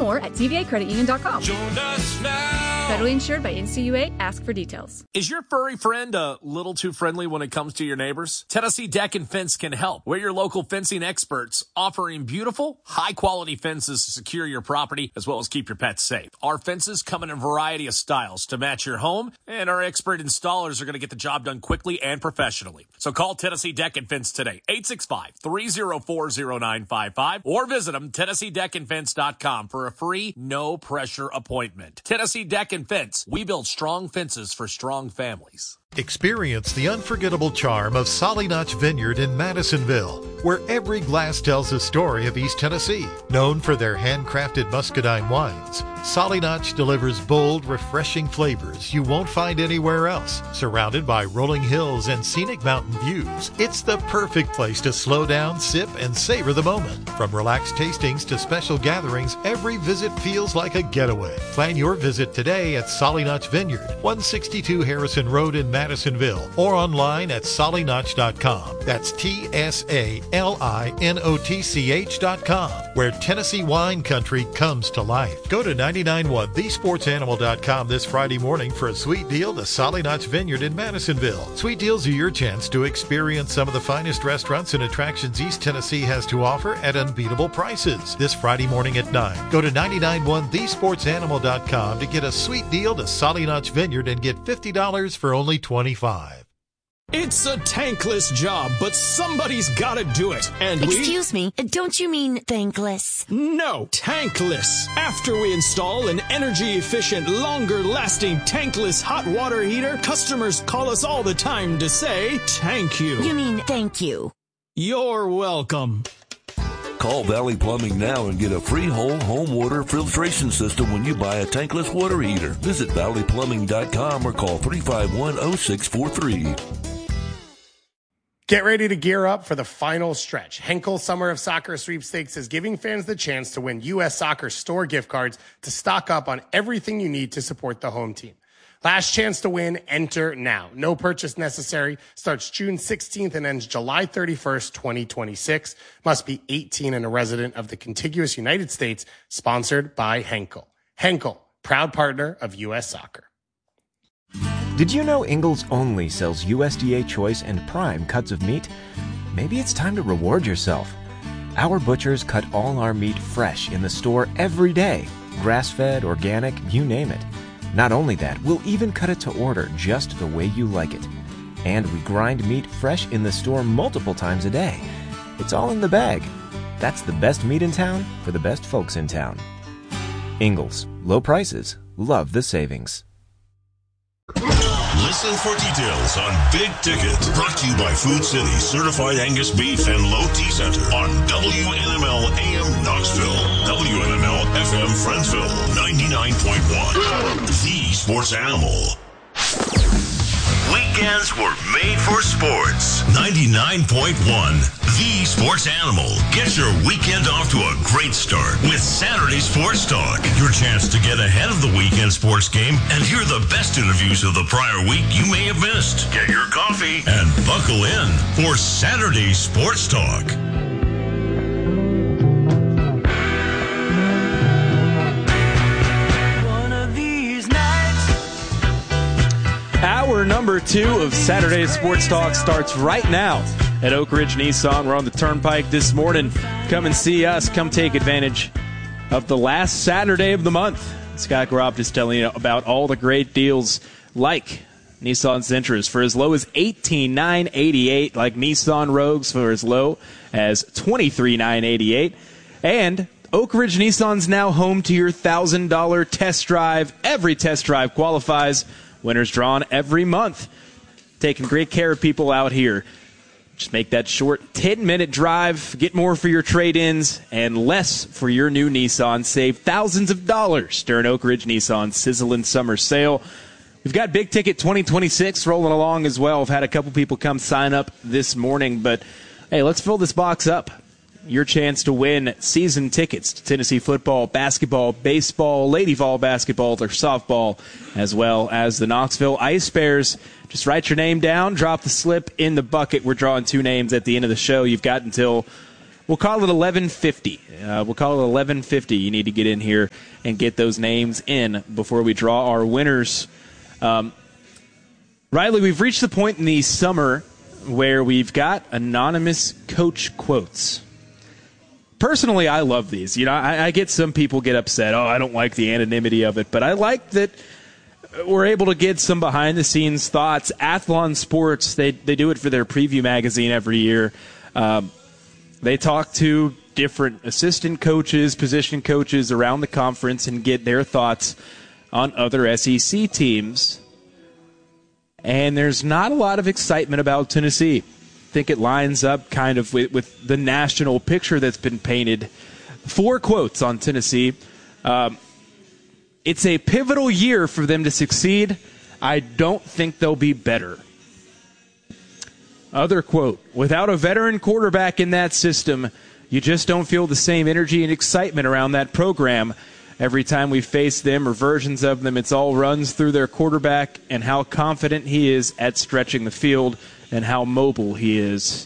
more at tvacreditunion.com. Join us now. Federally insured by NCUA. Ask for details. Is your furry friend a little too friendly when it comes to your neighbors? Tennessee Deck and Fence can help. We're your local fencing experts, offering beautiful, high-quality fences to secure your property as well as keep your pets safe. Our fences come in a variety of styles to match your home, and our expert installers are going to get the job done quickly and professionally. So call Tennessee Deck and Fence today, 865-304-0955, or visit them, TennesseeDeckandFence.com, for a free, no-pressure appointment. Tennessee Deck and Fence. We build strong fences for strong families. Experience the unforgettable charm of Solly Notch Vineyard in Madisonville, where every glass tells a story of East Tennessee. Known for their handcrafted muscadine wines, Solly Notch delivers bold, refreshing flavors you won't find anywhere else. Surrounded by rolling hills and scenic mountain views, it's the perfect place to slow down, sip, and savor the moment. From relaxed tastings to special gatherings, every visit feels like a getaway. Plan your visit today at Solly Notch Vineyard, 162 Harrison Road in Madisonville, or online at sollynotch.com. That's TSALINOTCH.com, where Tennessee wine country comes to life. Go to 991 thesportsanimal.com this Friday morning for a sweet deal to Solly Notch Vineyard in Madisonville. Sweet deals are your chance to experience some of the finest restaurants and attractions East Tennessee has to offer at unbeatable prices. This Friday morning at 9. Go to 991 thesportsanimal.com to get a sweet deal to Solly Notch Vineyard and get $50 for only $25. It's a tankless job, but somebody's got to do it. And Excuse me, don't you mean thankless? No, tankless. After we install an energy-efficient, longer-lasting tankless hot water heater, customers call us all the time to say, thank you. You mean thank you. You're welcome. Call Valley Plumbing now and get a free whole home water filtration system when you buy a tankless water heater. Visit valleyplumbing.com or call 351-0643. Get ready to gear up for the final stretch. Henkel Summer of Soccer Sweepstakes is giving fans the chance to win U.S. Soccer store gift cards to stock up on everything you need to support the home team. Last chance to win, enter now. No purchase necessary. Starts June 16th and ends July 31st, 2026. Must be 18 and a resident of the contiguous United States. Sponsored by Henkel. Henkel, proud partner of U.S. Soccer. Did you know Ingalls only sells USDA Choice and Prime cuts of meat? Maybe it's time to reward yourself. Our butchers cut all our meat fresh in the store every day. Grass-fed, organic, you name it. Not only that, we'll even cut it to order just the way you like it. And we grind meat fresh in the store multiple times a day. It's all in the bag. That's the best meat in town for the best folks in town. Ingalls. Low prices. Love the savings. Listen for details on Big Ticket. Brought to you by Food City, Certified Angus Beef and Low T Center on WNML AM Knoxville, WNML FM Friendsville, 99.1. The Sports Animal. Weekends were made for sports. 99.1. The Sports Animal. Get your weekend off to a great start with Saturday Sports Talk. Your chance to get ahead of the weekend sports game and hear the best interviews of the prior week you may have missed. Get your coffee and buckle in for Saturday Sports Talk. Hour number 2 of Saturday Sports Talk starts right now at Oak Ridge Nissan. We're on the Turnpike this morning. Come and see us. Come take advantage of the last Saturday of the month. Scott Gropp is telling you about all the great deals like Nissan Sentras for as low as $18,988, like Nissan Rogues for as low as $23,988. And Oak Ridge Nissan's now home to your $1,000 test drive. Every test drive qualifies. Winners drawn every month. Taking great care of people out here. Just make that short 10-minute drive. Get more for your trade-ins and less for your new Nissan. Save thousands of dollars during Oak Ridge Nissan's sizzling summer sale. We've got Big Ticket 2026 rolling along as well. I've had a couple people come sign up this morning. But, hey, let's fill this box up. Your chance to win season tickets to Tennessee football, basketball, baseball, lady vol basketball, or softball, as well as the Knoxville Ice Bears. Just write your name down, drop the slip in the bucket. We're drawing 2 names at the end of the show. You've got until, We'll call it 11:50. We'll call it 11:50. You need to get in here and get those names in before we draw our winners. Riley, we've reached the point in the summer where we've got anonymous coach quotes. Personally, I love these. You know, I get some people get upset. Oh, I don't like the anonymity of it. But I like that we're able to get some behind-the-scenes thoughts. Athlon Sports, they do it for their preview magazine every year. They talk to different assistant coaches, position coaches around the conference and get their thoughts on other SEC teams. And there's not a lot of excitement about Tennessee. I think it lines up kind of with the national picture that's been painted. 4 quotes on Tennessee. It's a pivotal year for them to succeed. I don't think they'll be better. Other quote, without a veteran quarterback in that system, you just don't feel the same energy and excitement around that program. Every time we face them or versions of them, it's all runs through their quarterback and how confident he is at stretching the field and how mobile he is.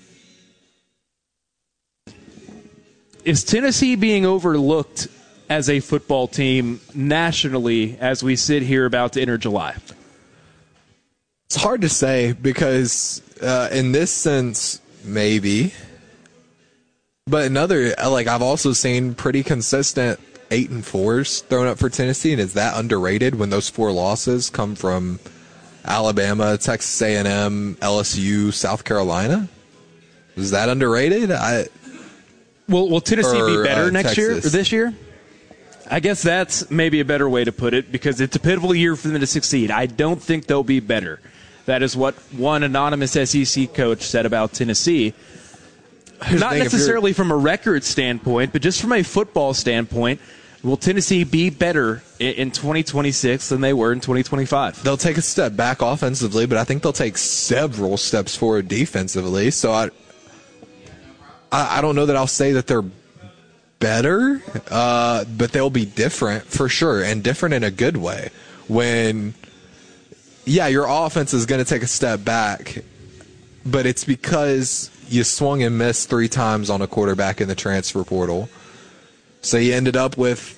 Is Tennessee being overlooked as a football team nationally as we sit here about to enter July? It's hard to say because in this sense, maybe. But another, I've also seen pretty consistent 8-4s thrown up for Tennessee, and is that underrated when those 4 losses come from Alabama, Texas A&M, LSU, South Carolina? Is that underrated? Will Tennessee be better next Texas. year or this year? I guess that's maybe a better way to put it because it's a pivotal year for them to succeed. I don't think they'll be better. That is what one anonymous SEC coach said about Tennessee. Not necessarily from a record standpoint, but just from a football standpoint. Will Tennessee be better in 2026 than they were in 2025? They'll take a step back offensively, but I think they'll take several steps forward defensively. So I don't know that I'll say that they're better, but they'll be different for sure, and different in a good way. When, your offense is going to take a step back, but it's because you swung and missed 3 times on a quarterback in the transfer portal. So you ended up with,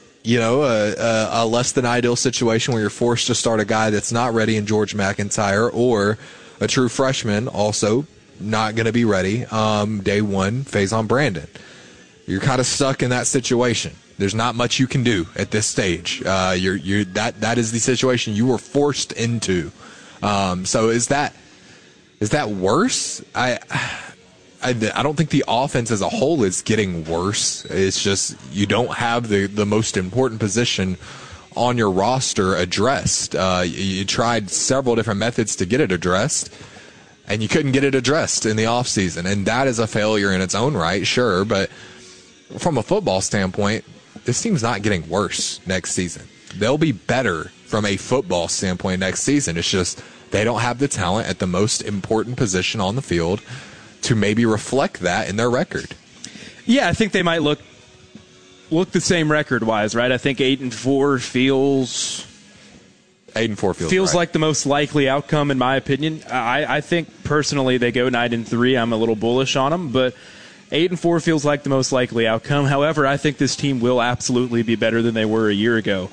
a less than ideal situation where you're forced to start a guy that's not ready in George McIntyre, or a true freshman also not going to be ready day one, Faison Brandon. You're kind of stuck in that situation. There's not much you can do at this stage. That is the situation you were forced into. So is that worse? I don't think the offense as a whole is getting worse. It's just you don't have the most important position on your roster addressed. You tried several different methods to get it addressed, and you couldn't get it addressed in the offseason. And that is a failure in its own right, sure. But from a football standpoint, this team's not getting worse next season. They'll be better from a football standpoint next season. It's just they don't have the talent at the most important position on the field to maybe reflect that in their record. Yeah, I think they might look the same record-wise, right? I think 8-4 feels 8-4 feels right. Like the most likely outcome, in my opinion. I think personally they go 9-3. I'm a little bullish on them, but 8-4 feels like the most likely outcome. However, I think this team will absolutely be better than they were a year ago.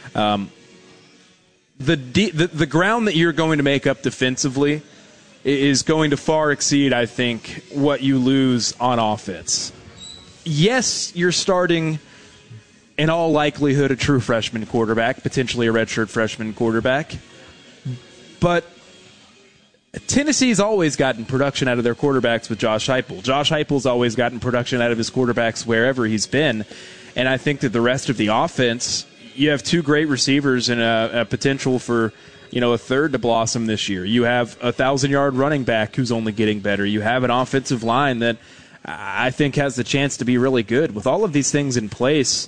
The ground that you're going to make up defensively is going to far exceed, I think, what you lose on offense. Yes, you're starting, in all likelihood, a true freshman quarterback, potentially a redshirt freshman quarterback. But Tennessee's always gotten production out of their quarterbacks with Josh Heupel. Josh Heupel's always gotten production out of his quarterbacks wherever he's been. And I think that the rest of the offense, you have 2 great receivers and a potential for a third to blossom this year. You have a 1,000-yard running back who's only getting better. You have an offensive line that I think has the chance to be really good. With all of these things in place,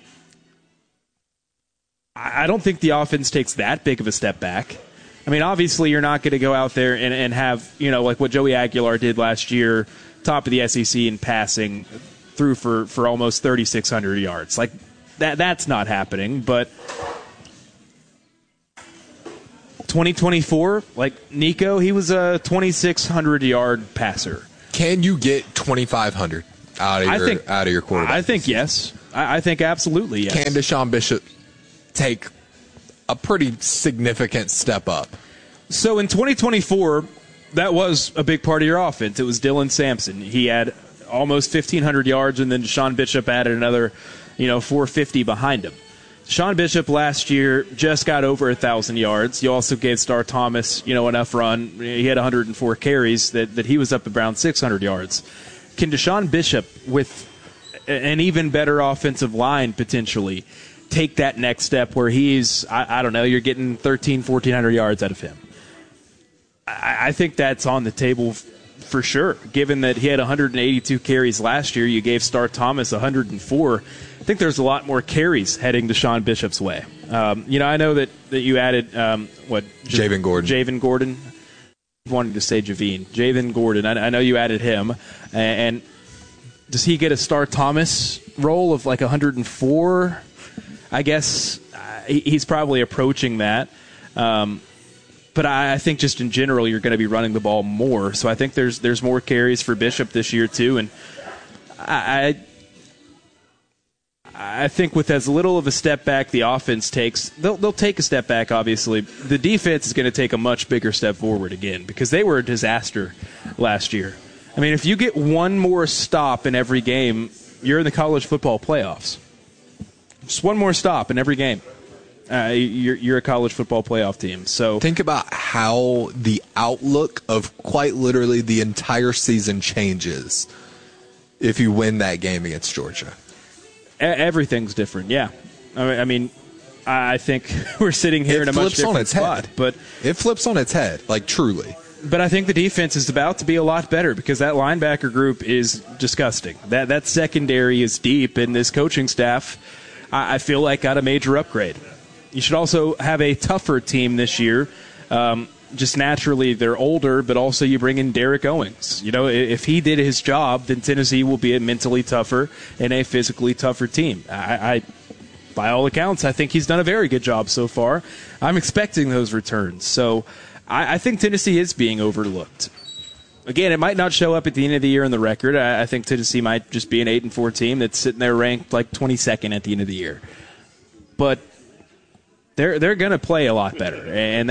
I don't think the offense takes that big of a step back. I mean, obviously, you're not going to go out there and have, like what Joey Aguilar did last year, top of the SEC in passing, threw for almost 3,600 yards. Like, that's not happening, but 2024, like Nico, he was a 2,600-yard passer. Can you get 2,500? out of your quarterback? I think yes. I think absolutely yes. Can Deshaun Bishop take a pretty significant step up? So in 2024, that was a big part of your offense. It was Dylan Sampson. He had almost 1,500 yards, and then Deshaun Bishop added another, 450 behind him. Deshaun Bishop last year just got over 1,000 yards. You also gave Star Thomas, enough run. He had 104 carries that he was up around 600 yards. Can Deshaun Bishop, with an even better offensive line potentially, take that next step where he's, I don't know, you're getting 1,400 yards out of him? I think that's on the table for sure. Given that he had 182 carries last year, you gave Star Thomas 104. I think there's a lot more carries heading Deshaun Bishop's way. I know that you added, Javen Gordon. Javen Gordon. Wanted to say Javine. Javen Gordon. I know you added him. And does he get a Star Thomas role of like 104? I guess he's probably approaching that. But I think just in general, you're going to be running the ball more. So I think there's more carries for Bishop this year too. And I think with as little of a step back the offense takes, they'll take a step back, obviously. The defense is going to take a much bigger step forward again because they were a disaster last year. I mean, if you get one more stop in every game, you're in the college football playoffs. Just one more stop in every game. You're a college football playoff team. So think about how the outlook of quite literally the entire season changes if you win that game against Georgia. Everything's different, yeah. I mean, I think we're sitting here in a much different spot. But it flips on its head, like truly. But I think the defense is about to be a lot better because that linebacker group is disgusting. That secondary is deep, and this coaching staff, I feel like, got a major upgrade. You should also have a tougher team this year. Just naturally, they're older, but also you bring in Derek Owings. If he did his job, then Tennessee will be a mentally tougher and a physically tougher team. I by all accounts, I think he's done a very good job so far. I'm expecting those returns. So I think Tennessee is being overlooked. Again, it might not show up at the end of the year in the record. I think Tennessee might just be an 8-4 team that's sitting there ranked like 22nd at the end of the year. But they're going to play a lot better, and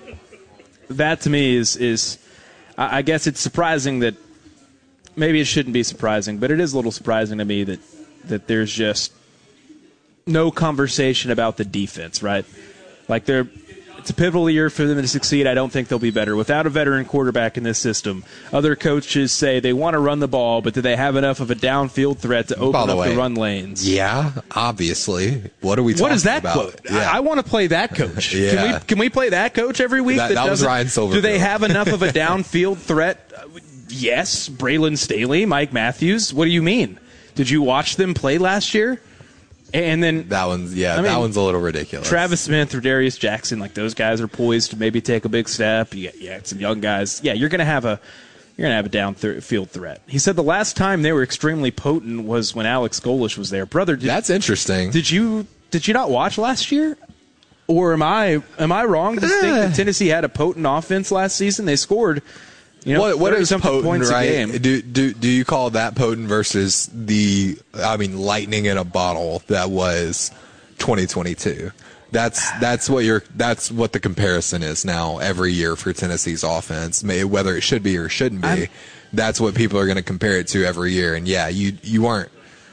that to me is I guess it's surprising that maybe it shouldn't be surprising, but it is a little surprising to me that there's just no conversation about the defense, right? Like it's a pivotal year for them to succeed. I don't think they'll be better without a veteran quarterback in this system. Other coaches say they want to run the ball, but do they have enough of a downfield threat to open up the run lanes? Yeah, obviously. What are we talking about? What is that quote? Yeah. I want to play that coach. Yeah. Can we play that coach every week? That was Ryan Silverfield. Do they have enough of a downfield threat? Yes. Braylon Staley, Mike Matthews. What do you mean? Did you watch them play last year? And then that one's a little ridiculous. Travis Smith or Darius Jackson, like those guys are poised to maybe take a big step. You got some young guys. Yeah, you're gonna have a downfield threat. He said the last time they were extremely potent was when Alex Golesh was there. Brother, that's interesting. Did you not watch last year? Or am I wrong to think that Tennessee had a potent offense last season? They scored. What is potent, points right? A game. Do you call that potent versus lightning in a bottle that was 2022? That's what the comparison is now every year for Tennessee's offense, whether it should be or shouldn't be. That's what people are going to compare it to every year. And yeah, you weren't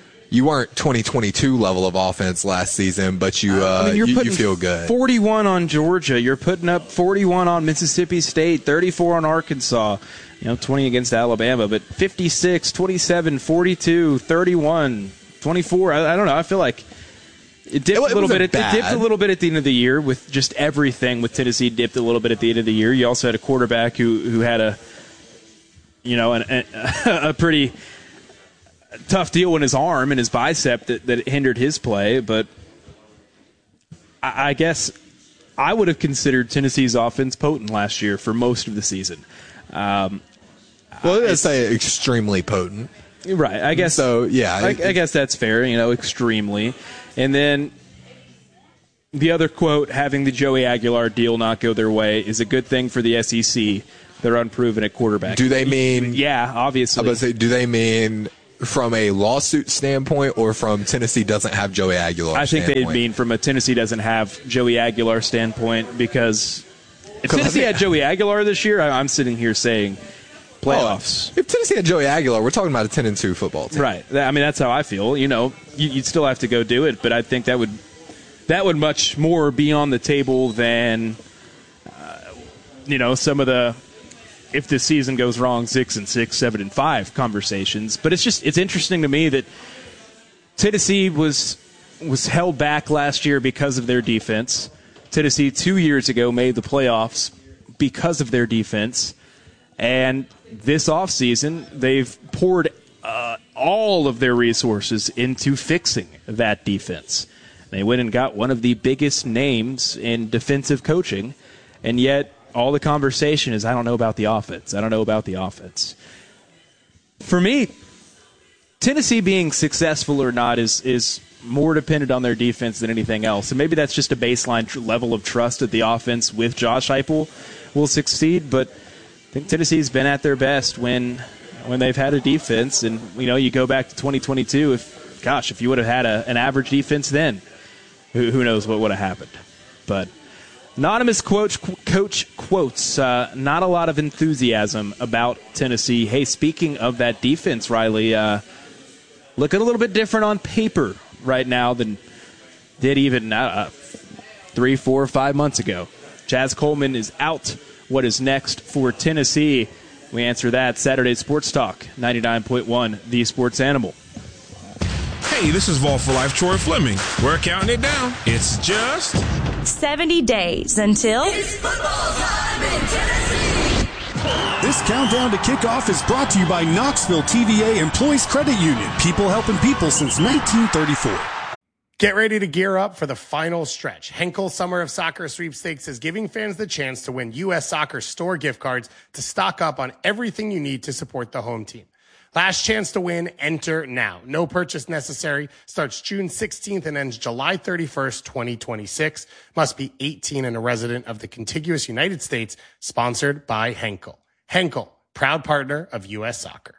2022 level of offense last season, but you feel good. 41 on Georgia. You're putting up 41 on Mississippi State, 34 on Arkansas, 20 against Alabama, but 56, 27, 42, 31, 24. I don't know. I feel like it dipped a little bit. It dipped a little bit at the end of the year with just everything with Tennessee dipped a little bit at the end of the year. You also had a quarterback who had a pretty tough deal in his arm and his bicep that hindered his play, but I guess I would have considered Tennessee's offense potent last year for most of the season. Let's say extremely potent. Right, I guess so. Yeah, I guess that's fair. Extremely, and then the other quote: having the Joey Aguilar deal not go their way is a good thing for the SEC. They're unproven at quarterback. Do they mean? Yeah, obviously. I was about to say, do they mean from a lawsuit standpoint or from Tennessee doesn't have Joey Aguilar I think standpoint? they mean from a Tennessee doesn't have Joey Aguilar standpoint, because if Tennessee had Joey Aguilar this year, I'm sitting here saying playoffs. If Tennessee had Joey Aguilar, we're talking about a 10-2 football team. Right. I mean, that's how I feel. You know, you'd still have to go do it, but I think that would much more be on the table than, some of the, if the season goes wrong, 6-6, 7-5 conversations. But it's interesting to me that Tennessee was held back last year because of their defense. Tennessee 2 years ago made the playoffs because of their defense. And this offseason, they've poured all of their resources into fixing that defense. They went and got one of the biggest names in defensive coaching, and yet all the conversation is, I don't know about the offense. I don't know about the offense. For me, Tennessee being successful or not is more dependent on their defense than anything else. And maybe that's just a baseline level of trust that the offense with Josh Heupel will succeed. But I think Tennessee's been at their best when they've had a defense. And, you go back to 2022, if you would have had an average defense then, who knows what would have happened. But anonymous coach quotes, not a lot of enthusiasm about Tennessee. Hey, speaking of that defense, Riley, looking a little bit different on paper right now than did even 3, 4, 5 months ago. Chaz Coleman is out. What is next for Tennessee? We answer that Saturday Sports Talk, 99.1, The Sports Animal. Hey, this is Vol for Life Troy Fleming. We're counting it down. It's just 70 days until it's football time in Tennessee. This countdown to kickoff is brought to you by Knoxville TVA Employees Credit Union. People helping people since 1934. Get ready to gear up for the final stretch. Henkel Summer of Soccer Sweepstakes is giving fans the chance to win U.S. Soccer store gift cards to stock up on everything you need to support the home team. Last chance to win, enter now. No purchase necessary. Starts June 16th and ends July 31st, 2026. Must be 18 and a resident of the contiguous United States. Sponsored by Henkel. Henkel, proud partner of U.S. Soccer.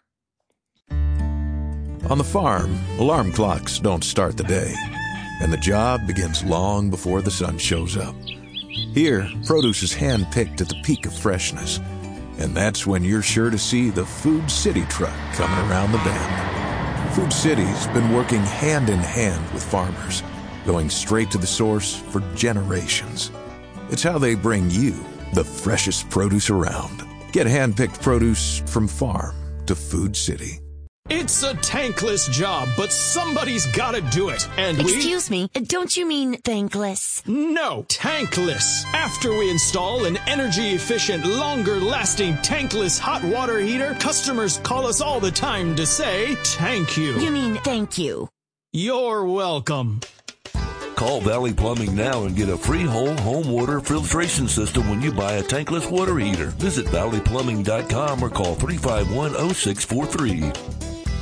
On the farm, alarm clocks don't start the day, and the job begins long before the sun shows up. Here, produce is hand-picked at the peak of freshness, and that's when you're sure to see the Food City truck coming around the bend. Food City's been working hand-in-hand with farmers, going straight to the source for generations. It's how they bring you the freshest produce around. Get hand-picked produce from farm to Food City. It's a tankless job, but somebody's gotta do it. And Excuse me, don't you mean thankless? No, tankless. After we install an energy-efficient, longer-lasting tankless hot water heater, customers call us all the time to say, thank you. You mean thank you. You're welcome. Call Valley Plumbing now and get a free whole home water filtration system when you buy a tankless water heater. Visit valleyplumbing.com or call 351-0643.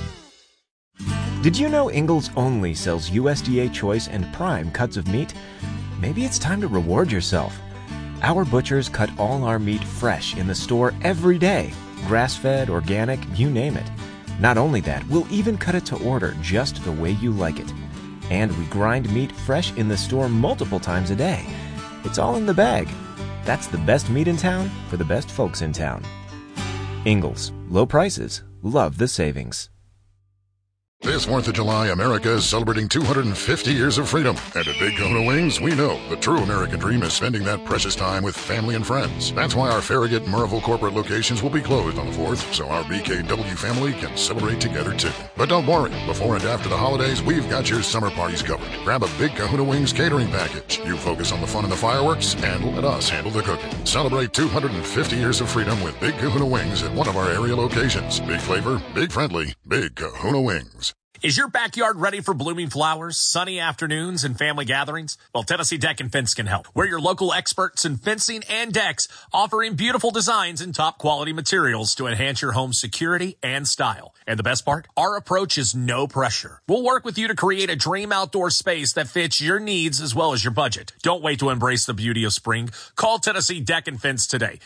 Did you know Ingalls only sells USDA Choice and Prime cuts of meat? Maybe it's time to reward yourself. Our butchers cut all our meat fresh in the store every day. Grass-fed, organic, you name it. Not only that, we'll even cut it to order just the way you like it. And we grind meat fresh in the store multiple times a day. It's all in the bag. That's the best meat in town for the best folks in town. Ingalls. Low prices. Love the savings. This 4th of July, America is celebrating 250 years of freedom. And at Big Kahuna Wings, we know the true American dream is spending that precious time with family and friends. That's why our Farragut and Murrayville corporate locations will be closed on the 4th, so our BKW family can celebrate together too. But don't worry, before and after the holidays, we've got your summer parties covered. Grab a Big Kahuna Wings catering package. You focus on the fun and the fireworks, and let us handle the cooking. Celebrate 250 years of freedom with Big Kahuna Wings at one of our area locations. Big flavor, big friendly, Big Kahuna Wings. Is your backyard ready for blooming flowers, sunny afternoons, and family gatherings? Well, Tennessee Deck and Fence can help. We're your local experts in fencing and decks, offering beautiful designs and top quality materials to enhance your home's security and style. And the best part? Our approach is no pressure. We'll work with you to create a dream outdoor space that fits your needs as well as your budget. Don't wait to embrace the beauty of spring. Call Tennessee Deck and Fence today,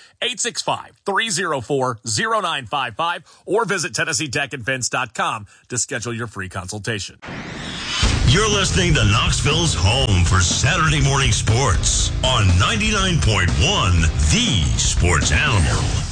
865-304-0955, or visit TennesseeDeckandFence.com to schedule your free consultation. You're listening to Knoxville's home for Saturday morning sports on 99.1 The Sports Animal.